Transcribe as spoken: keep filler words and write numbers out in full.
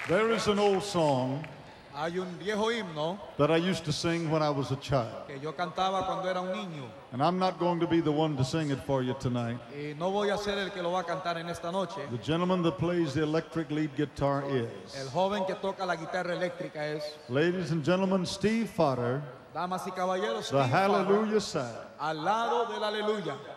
There is an old song Hay un viejo himno that I used to sing when I was a child. que yo cantaba cuando era un niño. And I'm not going to be the one to sing it for you tonight. Y no voy a ser el que lo va a cantar en esta noche. The gentleman that plays the electric lead guitar El is, joven que toca la guitarra eléctrica es, ladies and gentlemen, Steve Potter, damas y caballeros, the Steve Farrar, Hallelujah Side. al lado del aleluya.